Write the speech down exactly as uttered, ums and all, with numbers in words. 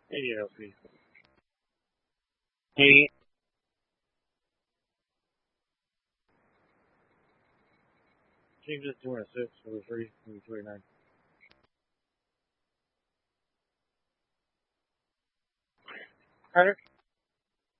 eighty L P. Eight. Change it to two hundred six for the three, maybe two eighty-nine. Carter?